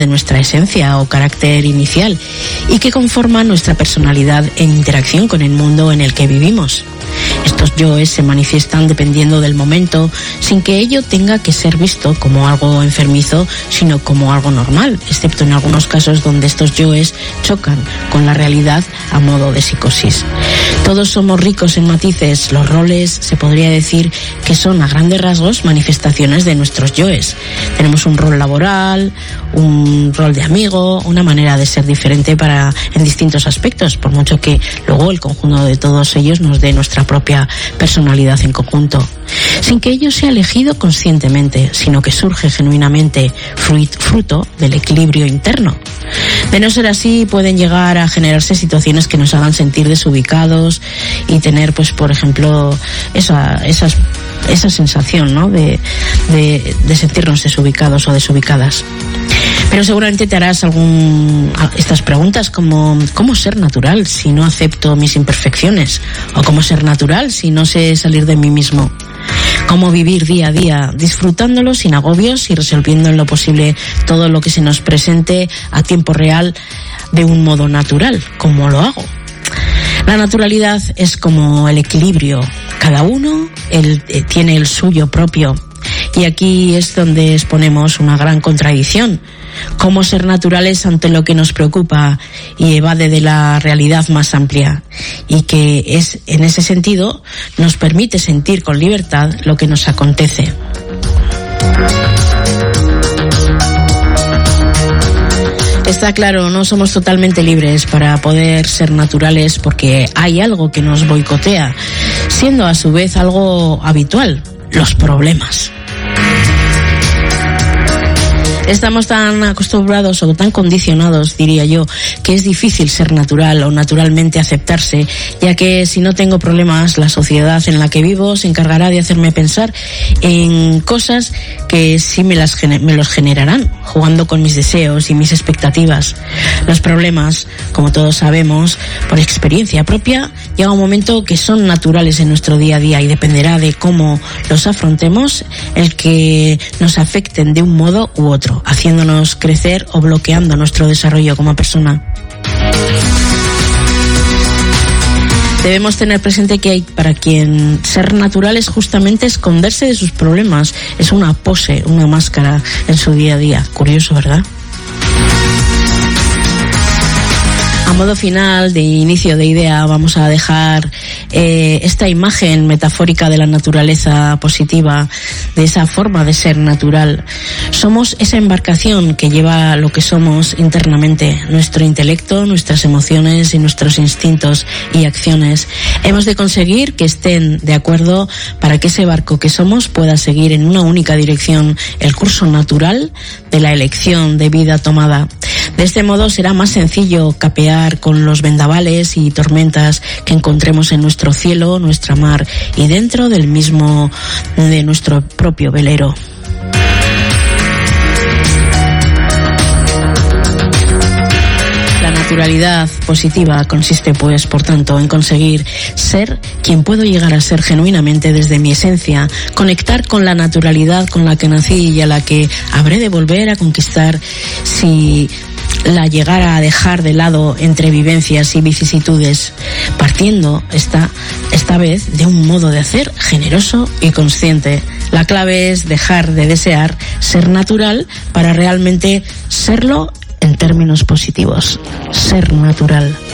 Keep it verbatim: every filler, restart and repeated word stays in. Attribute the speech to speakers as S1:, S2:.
S1: de nuestra esencia o carácter inicial y que conforman nuestra personalidad en interacción con el mundo en el que vivimos. Estos yoes se manifiestan dependiendo del momento, sin que ello tenga que ser visto como algo enfermizo, sino como algo normal, excepto en algunos casos donde estos yoes chocan con la realidad a modo de psicosis. Todos somos ricos en matices. Los roles se podría decir que son a grandes rasgos manifestaciones de nuestros yoes. Tenemos un rol laboral, un rol de amigo, una manera de ser diferente para en distintos aspectos, por mucho que luego el conjunto de todos ellos nos dé nuestra propia personalidad en conjunto, sin que ello sea elegido conscientemente, sino que surge genuinamente fruto del equilibrio interno. De no ser así, pueden llegar a generarse situaciones que nos hagan sentir desubicados y tener, pues, por ejemplo, esa, esas, esa sensación, ¿no?, de, de, de sentirnos desubicados o desubicadas. Pero seguramente te harás algún, estas preguntas como ¿cómo ser natural si no acepto mis imperfecciones? ¿O cómo ser natural si no sé salir de mí mismo? ¿Cómo vivir día a día disfrutándolo sin agobios y resolviendo en lo posible todo lo que se nos presente a tiempo real de un modo natural? ¿Cómo lo hago? La naturalidad es como el equilibrio. Cada uno el, eh, tiene el suyo propio. Y aquí es donde exponemos una gran contradicción. Cómo ser naturales ante lo que nos preocupa y evade de la realidad más amplia, y que es, en ese sentido, nos permite sentir con libertad lo que nos acontece. Está claro, no somos totalmente libres para poder ser naturales porque hay algo que nos boicotea, siendo a su vez algo habitual: los problemas. Estamos tan acostumbrados o tan condicionados, diría yo, que es difícil ser natural o naturalmente aceptarse, ya que si no tengo problemas, la sociedad en la que vivo se encargará de hacerme pensar en cosas que sí me, las, me los generarán, jugando con mis deseos y mis expectativas. Los problemas, como todos sabemos, por experiencia propia, llega un momento que son naturales en nuestro día a día y dependerá de cómo los afrontemos el que nos afecten de un modo u otro, haciéndonos crecer o bloqueando nuestro desarrollo como persona. Debemos tener presente que hay para quien ser natural es justamente esconderse de sus problemas. Es una pose, una máscara en su día a día. Curioso, ¿verdad? A modo final, de inicio de idea, vamos a dejar eh, esta imagen metafórica de la naturaleza positiva, de esa forma de ser natural. Somos esa embarcación que lleva lo que somos internamente, nuestro intelecto, nuestras emociones y nuestros instintos y acciones. Hemos de conseguir que estén de acuerdo para que ese barco que somos pueda seguir en una única dirección, el curso natural de la elección de vida tomada. De este modo será más sencillo capear con los vendavales y tormentas que encontremos en nuestro cielo, nuestra mar y dentro del mismo de nuestro propio velero. La naturalidad positiva consiste, pues, por tanto, en conseguir ser quien puedo llegar a ser genuinamente desde mi esencia, conectar con la naturalidad con la que nací y a la que habré de volver a conquistar si la llegara a dejar de lado entre vivencias y vicisitudes, partiendo esta, esta vez de un modo de hacer generoso y consciente. La clave es dejar de desear ser natural para realmente serlo en términos positivos. Ser natural.